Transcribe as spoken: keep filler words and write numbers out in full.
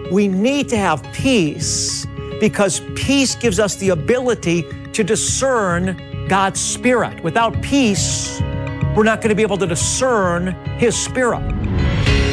We need to have peace because peace gives us the ability to discern God's Spirit. Without peace, we're not going to be able to discern His Spirit.